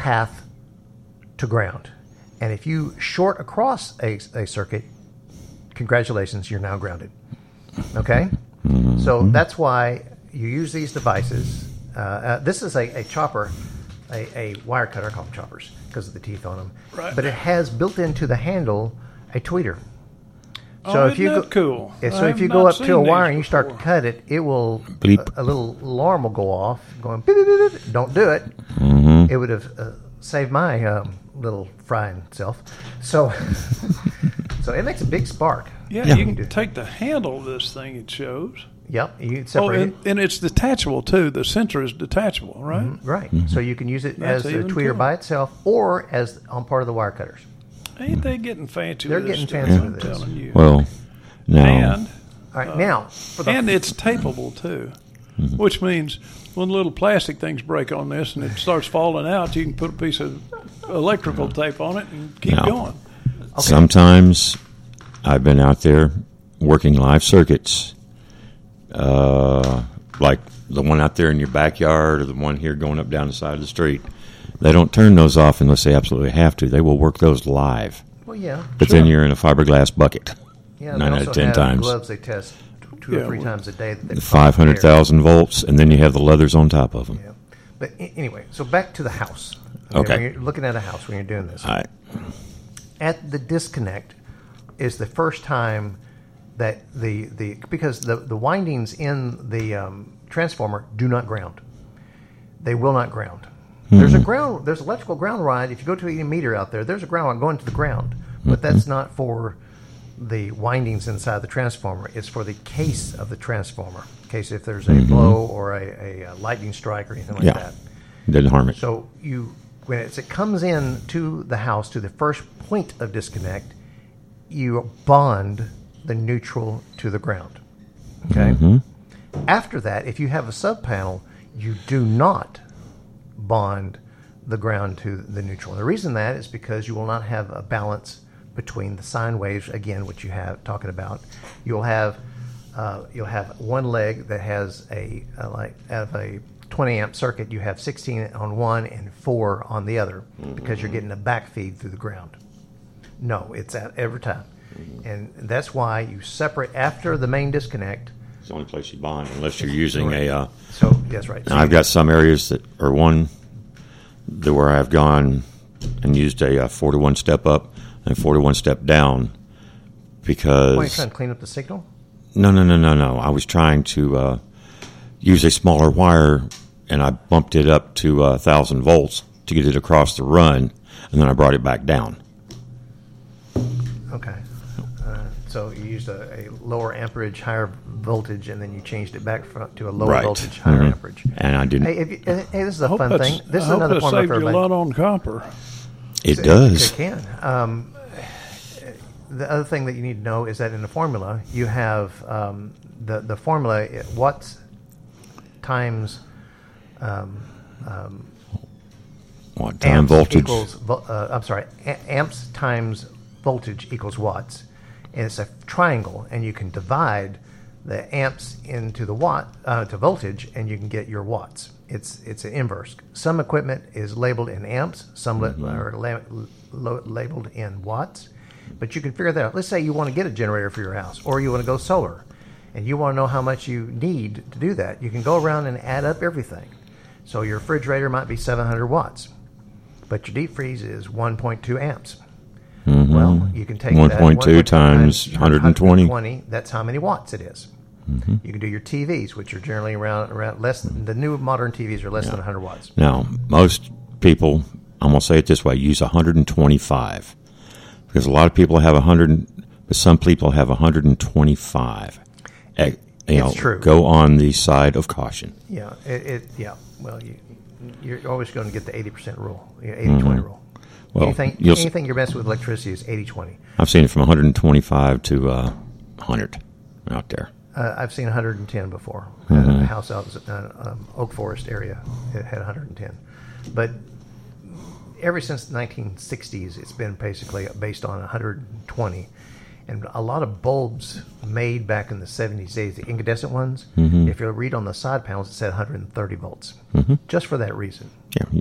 path to ground. And if you short across a circuit, congratulations, you're now grounded. Okay? So that's why you use these devices. This is a chopper, a wire cutter. I call them choppers because of the teeth on them. Right. But it has built into the handle a tweeter. So if you cool. So if you go up to a wire and you start to cut it, it will Bleep. A little alarm will go off, going beep, beep, beep, beep. Don't do it. It would have saved my little frying self. So it makes a big spark. Yeah, you can take the handle of this thing. It shows. Yep, you can separate it. And it's detachable too. The center is detachable, right? Right. So you can use it That's as a even tweeter cooler. by itself or as on part of the wire cutters. Ain't they getting fancy? They're with this getting stuff, fancy I'm with this. telling you. Well, now, And All right, now for the and it's tapeable too, which means when little plastic things break on this and it starts falling out, you can put a piece of electrical tape on it and keep No. going. sometimes I've been out there working live circuits, like the one out there in your backyard or the one here going up down the side of the street. They don't turn those off unless they absolutely have to. They will work those live. well, yeah, But then you're in a fiberglass bucket. yeah. They 9 out also of 10 have times. gloves they test two or three times a day. That they pump 500,000 volts, and then you have the leathers on top of them. air. Yeah. But anyway, so back to the house. Okay. When you're looking at a house when you're doing this. All right. At the disconnect is the first time that because the windings in the transformer do not ground. They will not ground. There's electrical ground rod. If you go to a meter out there, there's a ground rod going to the ground, but that's not for the windings inside the transformer. It's for the case of the transformer, in case if there's a blow or a lightning strike or anything like Yeah. that. Didn't harm it. So when it comes in to the house to the first point of disconnect, you bond the neutral to the ground. Okay. After that, if you have a sub panel, you do not bond the ground to the neutral. And the reason that is because you will not have a balance between the sine waves, again, which you have talking about. You'll have one leg that has like out of a 20 amp circuit, you have 16 on one and 4 on the other because you're getting a back feed through the ground. No, it's at every time. And that's why you separate after the main disconnect. It's the only place you bond unless you're using a. So that's right. So I've got some areas that are where I've gone and used a 4-to-1 step up and 4-to-1 step down because. Why are you trying to clean up the signal? No. I was trying to use a smaller wire, and I bumped it up to 1,000 volts to get it across the run, and then I brought it back down. Okay. So you used a lower amperage, higher voltage, and then you changed it back to a lower voltage, higher amperage. And I didn't. Hey, this is a fun thing. This is another formula formula for for everybody. everybody. A lot on copper. It does. It can. The other thing that you need to know is that in the formula, you have the formula, watts times What time amps voltage? equals, amps times voltage equals watts. And it's a triangle, and you can divide the amps into the to voltage, and you can get your watts. It's an inverse. Some equipment is labeled in amps, some are labeled in watts, but you can figure that out. Let's say you want to get a generator for your house, or you want to go solar, and you want to know how much you need to do that. You can go around and add up everything. So your refrigerator might be 700 watts, but your deep freeze is 1.2 amps. Well, you can take 1.2 times 120. That's how many watts it is. You can do your TVs, which are generally around less than the new modern TVs are less than 100 watts. Now, most people, I'm going to say it this way, use 125. Because a lot of people have 100, but some people have 125. It's true. Go on the side of caution. Yeah, yeah. Well, you're always going to get the 80% rule, 80-20 rule. Well, anything you're messing with electricity is 80-20. I've seen it from 125 to 100 out there. I've seen 110 before. A house out in Oak Forest area, it had 110. But ever since the 1960s, it's been basically based on 120. And a lot of bulbs made back in the 70s, the incandescent ones, if you read on the side panels, it said 130 volts, just for that reason. Yeah,